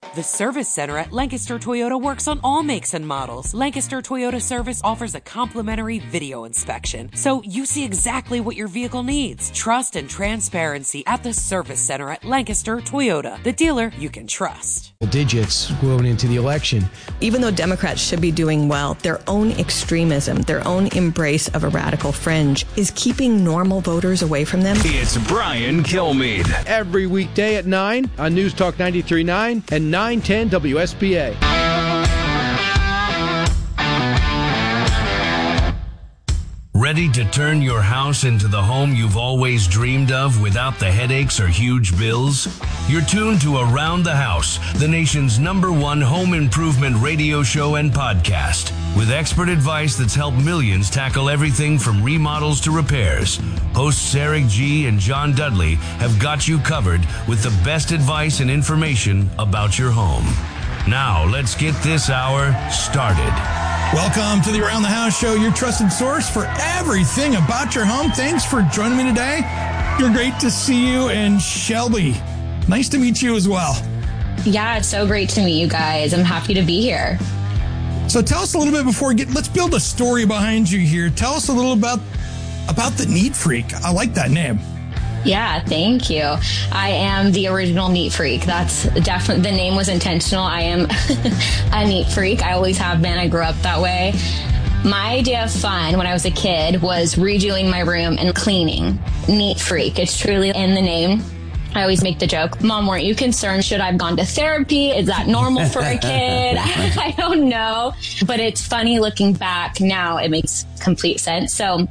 The Service Center at Lancaster Toyota works on all makes and models. Lancaster Toyota Service offers a complimentary video inspection, so you see exactly what your vehicle needs. Trust and transparency at the Service Center at Lancaster Toyota, the dealer you can trust. Digits going into the election. Even though Democrats should be doing well, their own extremism, their own embrace of a radical fringe is keeping normal voters away from them. It's Brian Kilmeade. Every weekday at 9 on News Talk 93.9 and 910 WSBA. Ready to turn your house into the home you've always dreamed of without the headaches or huge bills? You're tuned to Around the House, the nation's #1 home improvement radio show and podcast, with expert advice that's helped millions tackle everything from remodels to repairs. Hosts Eric G. and John Dudley have got you covered with the best advice and information about your home. Now, let's get this hour started. Welcome to the Around the House show, your trusted source for everything about your home. Thanks for joining me today. You're great to see you. And Shelby, nice to meet you as well. Yeah, it's so great to meet you guys. I'm happy to be here. So tell us a little bit before we let's build a story behind you here. Tell us a little about the Neat Freak. I like that name. Yeah, thank you. I am the original neat freak. That's definitely, the name was intentional. I am a neat freak. I always have been. I grew up that way. My idea of fun when I was a kid was redoing my room and cleaning. Neat freak. It's truly in the name. I always make the joke, Mom, weren't you concerned? Should I have gone to therapy? Is that normal for a kid? I don't know. But it's funny looking back now. It makes complete sense. So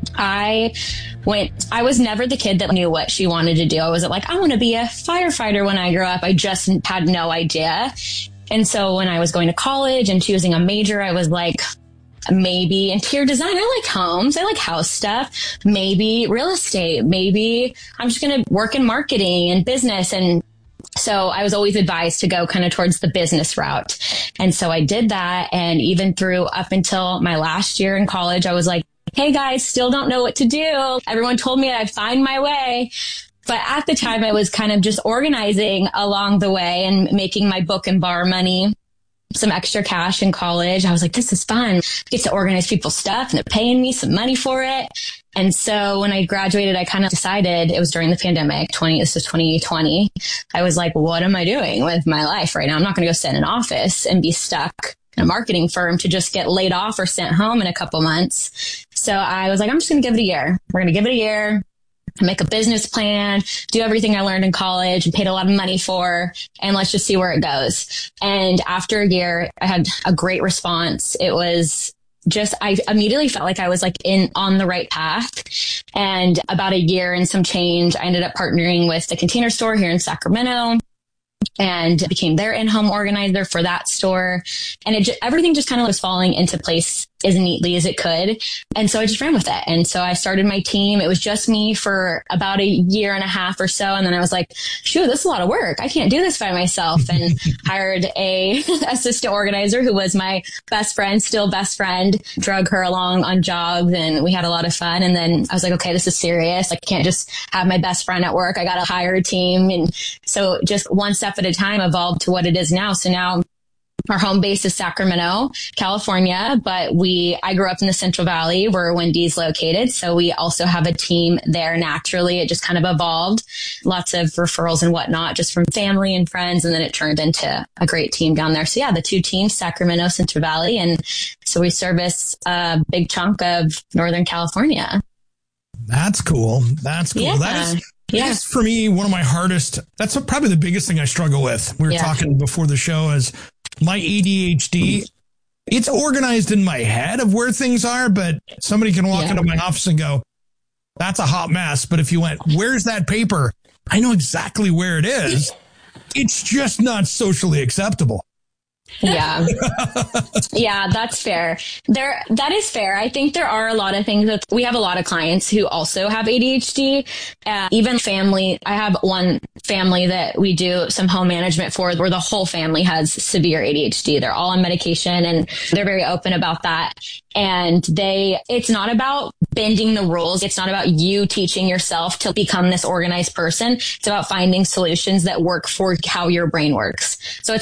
I was never the kid that knew what she wanted to do. I wasn't like, I want to be a firefighter when I grew up. I just had no idea. And so when I was going to college and choosing a major, I was like, maybe interior design. I like homes. I like house stuff. Maybe real estate. Maybe I'm just going to work in marketing and business. And so I was always advised to go kind of towards the business route. And so I did that. And even through up until my last year in college, I was like, hey guys, still don't know what to do. Everyone told me I'd find my way. But at the time, I was kind of just organizing along the way and making my book and bar money, some extra cash in college. I was like, this is fun. I get to organize people's stuff and they're paying me some money for it. And so when I graduated, I kind of decided, it was during the pandemic, this was 2020. I was like, what am I doing with my life right now? I'm not going to go sit in an office and be stuck in a marketing firm to just get laid off or sent home in a couple months. So I was like, I'm just going to give it a year. We're going to give it a year, make a business plan, do everything I learned in college and paid a lot of money for, and let's just see where it goes. And after a year, I had a great response. It was just, I immediately felt like I was like on the right path. And about a year and some change, I ended up partnering with the Container Store here in Sacramento and became their in-home organizer for that store. And everything just kind of was falling into place as neatly as it could. And so I just ran with it. And so I started my team. It was just me for about a year and a half or so. And then I was like, shoot, this is a lot of work. I can't do this by myself. And hired a assistant organizer who was my best friend, still best friend, drug her along on jobs. And we had a lot of fun. And then I was like, okay, this is serious. I can't just have my best friend at work. I got to hire a team. And so just one step at a time evolved to what it is now. So now our home base is Sacramento, California, but I grew up in the Central Valley where Wendy's located. So we also have a team there naturally. It just kind of evolved, lots of referrals and whatnot, just from family and friends. And then it turned into a great team down there. So yeah, the two teams, Sacramento, Central Valley. And so we service a big chunk of Northern California. That's cool. That's cool. Yeah. That's for me, one of my hardest, that's probably the biggest thing I struggle with. We were talking before the show is my ADHD. It's organized in my head of where things are, but somebody can walk into my office and go, that's a hot mess. But if you went, where's that paper? I know exactly where it is. It's just not socially acceptable. Yeah. Yeah, that's fair. That is fair. I think there are a lot of things that we have a lot of clients who also have ADHD, even family. I have one family that we do some home management for where the whole family has severe ADHD. They're all on medication and they're very open about that. And it's not about bending the rules. It's not about you teaching yourself to become this organized person. It's about finding solutions that work for how your brain works. So it's